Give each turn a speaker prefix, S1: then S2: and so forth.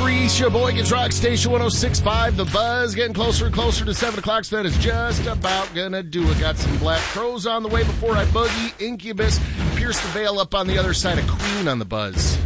S1: Reese, your boy gets rock station 106.5. The Buzz getting closer and closer to 7 o'clock, so that is just about gonna do it. Got some Black Crowes on the way before I boogie. Incubus, Pierce the Veil up on the other side of Queen on the Buzz.